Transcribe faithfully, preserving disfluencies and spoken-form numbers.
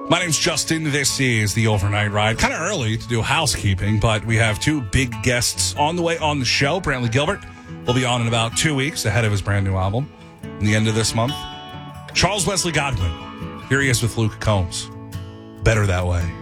My name's Justin. This is the Overnight Ride. Kind of early to do housekeeping, but we have two big guests on the way on the show. Brantley Gilbert will be on in about two weeks ahead of his brand new album in the end of this month. Charles Wesley Godwin. Here he is with Luke Combs. Better That Way.